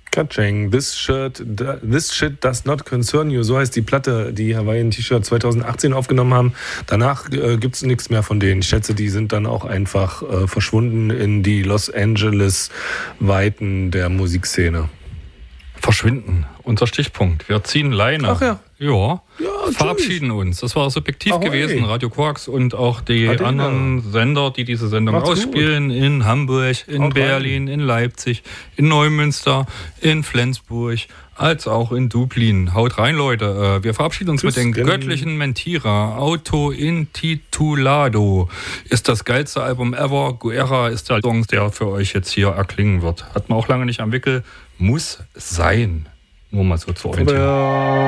Katsching, this shit does not concern you. So heißt die Platte, die Hawaiian T-Shirt 2018 aufgenommen haben. Danach gibt's nichts mehr von denen. Ich schätze, die sind dann auch einfach verschwunden in die Los Angeles Weiten der Musikszene. Verschwinden, unser Stichpunkt. Wir ziehen Leine. Ach ja. Ja, verabschieden uns. Das war subjektiv gewesen. Radio Quarks und auch die anderen Sender, die diese Sendung ausspielen. In Hamburg, in Berlin, in Leipzig, in Neumünster, in Flensburg, als auch in Dublin. Haut rein, Leute. Wir verabschieden uns mit den göttlichen Mentira. Auto Intitulado ist das geilste Album ever. Guerra ist der Song, der für euch jetzt hier erklingen wird. Hat man auch lange nicht am Wickel. Muss sein. Nur mal so zur Orientierung.